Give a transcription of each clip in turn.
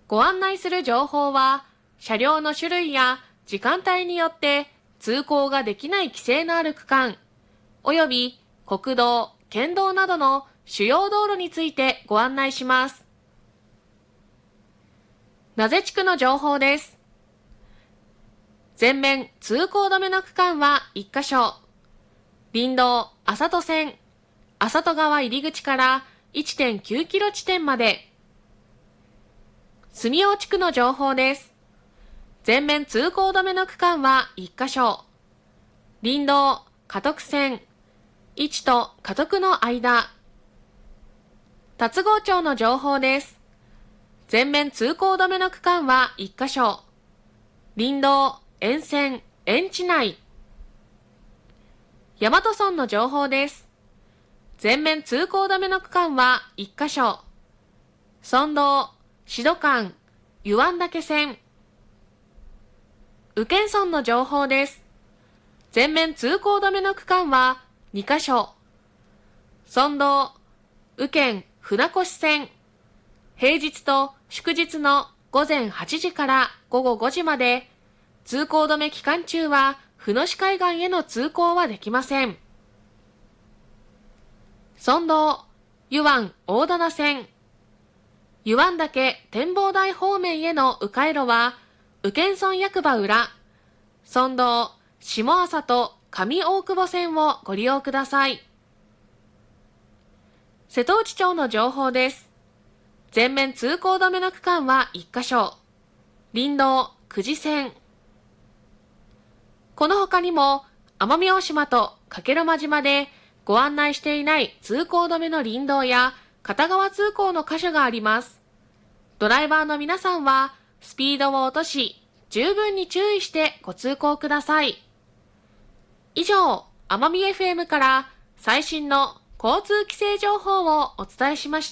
ご案内する情報は、車両の種類や時間帯によって通行ができない規制のある区間、および国道、県道などの主要道路についてご案内します。名瀬地区の情報です。全面通行止めの区間は1カ所。林道麻戸線、麻戸川入り口から 1.9 キロ地点まで。住用地区の情報です。全面通行止めの区間は1カ所。林道嘉徳線、市と嘉徳の間。龍郷町の情報です。全面通行止めの区間は1カ所。林道沿線、園地内。大和村の情報です。全面通行止めの区間は1カ所。村道、志土間、湯湾岳線。宇検村の情報です。全面通行止めの区間は2カ所。村道、宇検船越線。平日と祝日の午前8時から午後5時まで、通行止め期間中は船越海岸への通行はできません。村道、湯湾大棚線。湯湾岳展望台方面への迂回路は、宇検村役場裏、村道、下朝と上大久保線をご利用ください。瀬戸内町の情報です。全面通行止めの区間は1カ所。林道、久慈線。この他にも、奄美大島と加計呂麻島でご案内していない通行止めの林道や片側通行の箇所があります。ドライバーの皆さんは、スピードを落とし、十分に注意してご通行ください。以上、奄美 FM から最新の交通規制情報をお伝えしました。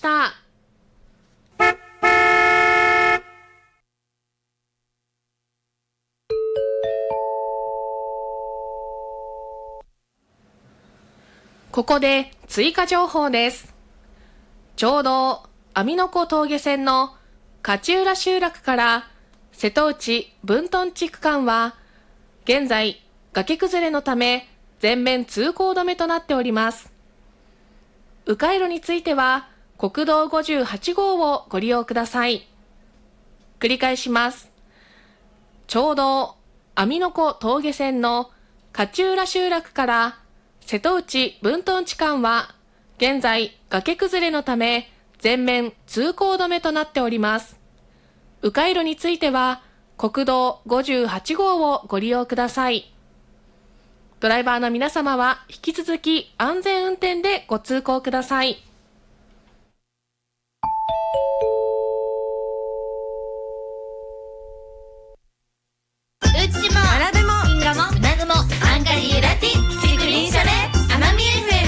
ここで追加情報です。ちょうど網の子峠線の勝浦集落から瀬戸内分屯地区間は現在崖崩れのため全面通行止めとなっております。迂回路については国道58号をご利用ください。繰り返します。ちょうど網の子峠線の勝浦集落から瀬戸内分屯地間は現在崖崩れのため全面通行止めとなっております。迂回路については国道58号をご利用ください。ドライバーの皆様は引き続き安全運転でご通行ください。